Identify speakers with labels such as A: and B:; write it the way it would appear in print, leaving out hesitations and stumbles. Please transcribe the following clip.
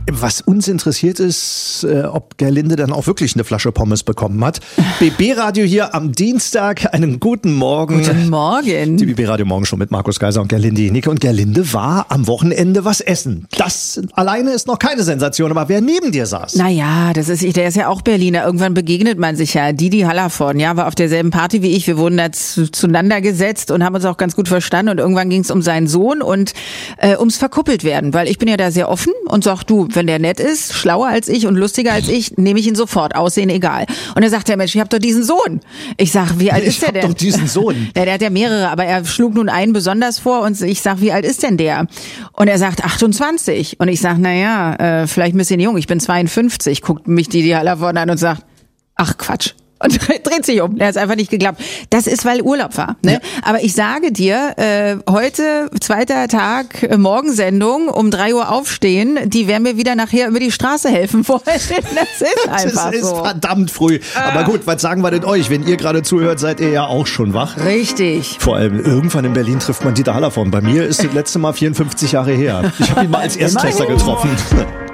A: Was uns interessiert ist, ob Gerlinde dann auch wirklich eine Flasche Pommes bekommen hat. BB-Radio hier am Dienstag. Einen guten Morgen.
B: Guten Morgen.
A: Die BB-Radio Morgenshow mit Markus Geiser und Gerlinde Jenicke. Und Gerlinde war am Wochenende was essen. Das alleine ist noch keine Sensation, aber wer neben dir saß?
B: Naja, der ist ja auch Berliner. Irgendwann begegnet man sich ja. Didi Hallervorden, ja, war auf derselben Party wie ich. Wir wurden da zueinander gesetzt und haben uns auch ganz gut verstanden. Und irgendwann ging es um seinen Sohn und ums verkuppelt werden. Weil ich bin ja da sehr offen und sag, du, wenn der nett ist, schlauer als ich und lustiger als ich, nehme ich ihn sofort. Aussehen egal. Und er sagt der Mensch, ich hab doch diesen Sohn. Ich sag, wie alt ist der denn?
A: Ich hab doch diesen Sohn.
B: Ja, der hat ja mehrere, aber er schlug nun einen besonders vor und ich sag, wie alt ist denn der? Und er sagt 28. Und ich sag, naja, vielleicht ein bisschen jung, ich bin 52. Guckt mich die Hallervorden an und sagt, ach Quatsch. Und dreht sich um. Er ist einfach nicht geklappt. Das ist, weil Urlaub war. Ne? Ja. Aber ich sage dir, heute, zweiter Tag, Morgensendung, um 3 Uhr aufstehen, die werden mir wieder nachher über die Straße helfen wollen. Das ist einfach so.
A: Das ist verdammt früh. Aber gut, was sagen wir denn euch? Wenn ihr gerade zuhört, seid ihr ja auch schon wach.
B: Richtig.
A: Vor allem, irgendwann in Berlin trifft man Dieter Hallervorden. Bei mir ist das letzte Mal 54 Jahre her. Ich habe ihn mal als Erstklässler getroffen.